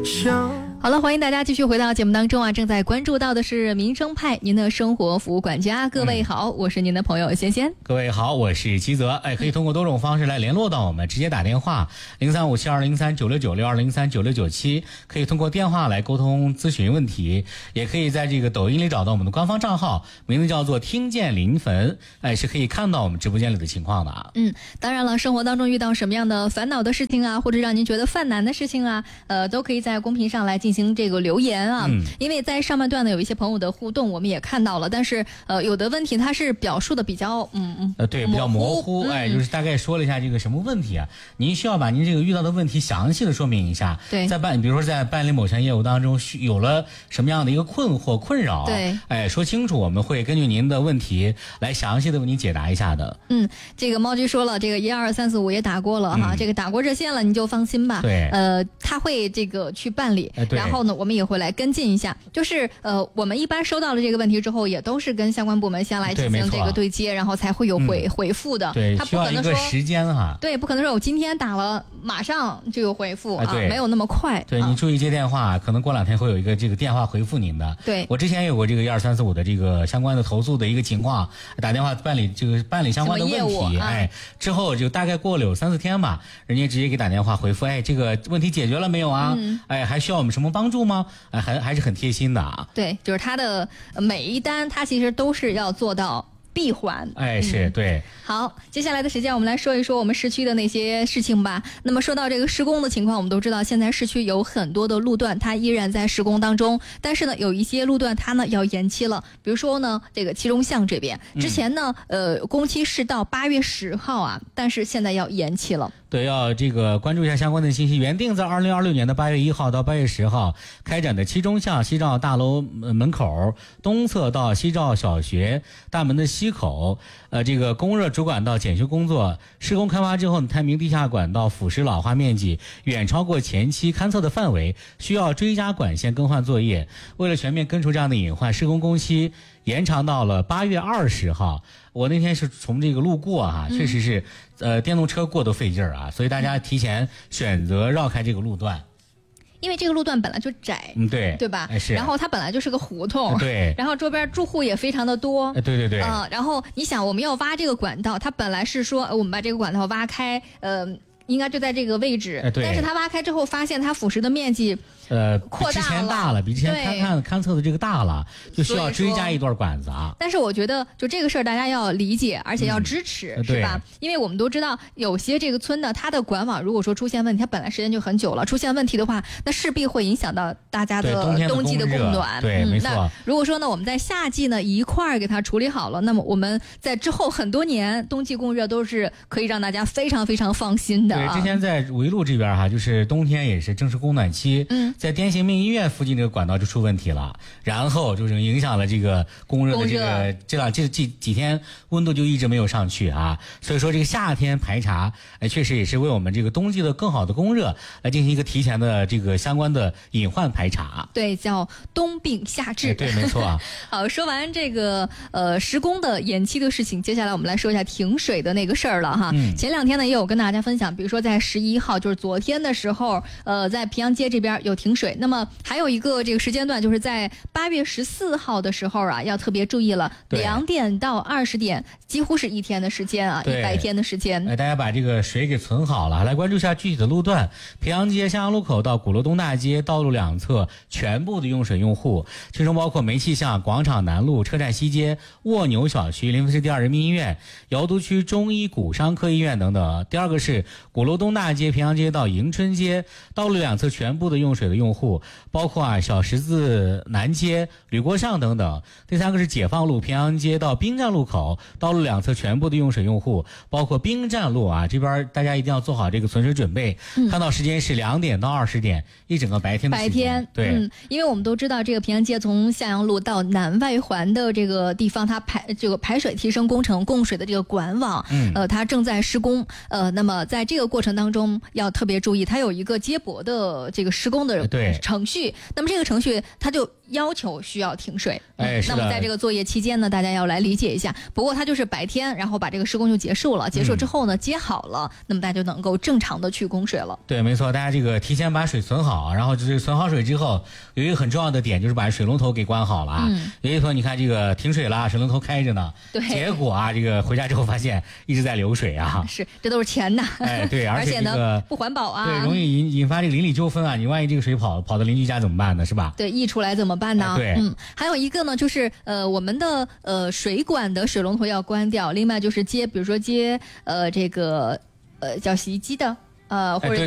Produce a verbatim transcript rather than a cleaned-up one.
好了，欢迎大家继续回到节目当中啊！正在关注到的是民生派，您的生活服务管家。各位好，嗯、我是您的朋友仙仙。 各位好，我是齐泽。哎，可以通过多种方式来联络到我们，直接打电话零三五七二零三九六九六二零三九六九七，可以通过电话来沟通咨询问题，也可以在这个抖音里找到我们的官方账号，名字叫做听见临汾，哎，是可以看到我们直播间里的情况的啊。 嗯，当然了，生活当中遇到什么样的烦恼的事情啊，或者让您觉得犯难的事情啊，呃，都可以在公屏上来进行这个留言啊。嗯，因为在上半段呢有一些朋友的互动我们也看到了，但是呃有的问题它是表述的比较嗯嗯呃对比较模糊，哎，就是大概说了一下这个什么问题啊，您需要把您这个遇到的问题详细的说明一下。 对， 在办比如说在办理某项业务当中有了什么样的一个困惑困扰， 对， 哎，说清楚，我们会根据您的问题来详细的为您解答一下的。 嗯，这个猫居说了，这个一二三四五也打过了哈、嗯，这个打过热线了，你就放心吧。 对， 呃，他会这个去办理， 哎、 然后呢，我们也会来跟进一下。就是呃，我们一般收到了这个问题之后，也都是跟相关部门先来进行这个对接，然后才会有回、嗯、回复的。 对， 他不可能说需要一个时间哈。 对，不可能说我今天打了马上就有回复、 哎、 啊，没有那么快。 对， 啊、 你注意接电话，可能过两天会有一个这个电话回复您的。 对， 我之前有过这个一二三四五的这个相关的投诉的一个情况，打电话办理这个办理相关的问题， 啊、 哎，之后就大概过了有三四天吧，人家直接给打电话回复，哎，这个问题解决了没有啊？嗯、哎，还需要我们什么帮助吗？哎，还还是很贴心的啊。 对，就是他的每一单，他其实都是要做到闭环。 哎，是、嗯、对。 好，接下来的时间我们来说一说我们市区的那些事情吧。那么说到这个施工的情况，我们都知道现在市区有很多的路段它依然在施工当中，但是呢有一些路段它呢要延期了。比如说呢这个七中巷这边之前呢、嗯、呃工期是到八月十号啊，但是现在要延期了。 对，要这个关注一下相关的信息。原定在二零二六年的八月一号到八月十号开展的七中巷西照大楼门口东侧到西照小学大门的西口，呃，这个供热主管道检修工作施工开发之后，探明地下管道腐蚀老化面积远超过前期勘测的范围，需要追加管线更换作业。为了全面根除这样的隐患，施工工期延长到了八月二十号。我那天是从这个路过啊，确实是，呃，电动车过都费劲儿啊，所以大家提前选择绕开这个路段。 因为这个路段本来就窄， 嗯，对， 对吧？ 哎、是。 然后它本来就是个胡同， 对。 然后周边住户也非常的多， 哎、对对对。 嗯、呃，然后你想，我们要挖这个管道，它本来是说，呃、我们把这个管道挖开，呃。应该就在这个位置， 哎、 但是它挖开之后发现它腐蚀的面积呃扩大了， 比之前大了，比之前勘看勘测的这个大了，就需要追加一段管子啊。 但是我觉得就这个事儿大家要理解，而且要支持， 嗯、 是吧？因为我们都知道有些这个村呢，它的管网如果说出现问题，它本来时间就很久了，出现问题的话，那势必会影响到大家的冬季的供暖。 对， 嗯、 没错。 那如果说呢，我们在夏季呢一块儿给它处理好了，那么我们在之后很多年冬季供热都是可以让大家非常非常放心的、啊。 对，之前在纬路这边哈，就是冬天也是正是供暖期，嗯，在滇行命医院附近这个管道就出问题了，然后就是影响了这个供热的这个这两这几几天温度就一直没有上去啊，所以说这个夏天排查，哎，确实也是为我们这个冬季的更好的供热来进行一个提前的这个相关的隐患排查。 对，叫冬病夏治。 哎、对，没错。 好，说完这个呃施工的延期的事情，接下来我们来说一下停水的那个事儿了哈。嗯、前两天呢也有跟大家分享，比如说在十一号。就是昨天的时候，呃，在平阳街这边有停水。那么还有一个这个时间段，就是在八月十四号的时候啊，要特别注意了。两点到二十点，几乎是一天的时间啊，一白天的时间。 哎，大家把这个水给存好了，来关注一下具体的路段。平阳街襄阳路口到鼓楼东大街道路两侧全部的用水用户，其中包括煤气巷、广场南路、车站西街、蜗牛小区、临汾市第二人民医院、瑶都区中医骨伤科医院等等。第二个是鼓楼东大街、平阳街到迎春街道路两侧全部的用水的用户，包括啊小十字南街、吕郭巷等等。第三个是解放路平阳街到滨站路口道路两侧全部的用水用户，包括滨站路啊这边大家一定要做好这个存水准备。嗯、看到时间是两点到二十点，一整个白天的时间。 白天， 对， 嗯，因为我们都知道这个平阳街从向阳路到南外环的这个地方，它排这个排水提升工程供水的这个管网，嗯，呃，它正在施工，呃，那么在这个个过程当中要特别注意，它有一个接驳的这个施工的程序，那么这个程序它就要求需要停水。 哎， 那么在这个作业期间呢，大家要来理解一下。不过它就是白天，然后把这个施工就结束了，结束之后呢，嗯、接好了，那么大家就能够正常的去供水了。 对，没错，大家这个提前把水存好，然后就是存好水之后，有一个很重要的点就是把水龙头给关好了啊。嗯、有一说你看这个停水了，水龙头开着呢， 对， 结果啊，这个回家之后发现一直在流水啊。 是，这都是钱呐。 哎，对， 而且、这个、 呢不环保啊， 对，容易引引发这个邻里纠纷啊。你万一这个水跑跑到邻居家怎么办呢？是吧？ 对，溢出来怎么办呢？ 哎、对， 嗯，还有一个呢，就是呃，我们的呃水管的水龙头要关掉，另外就是接，比如说接呃这个呃叫洗衣机的呃或者。哎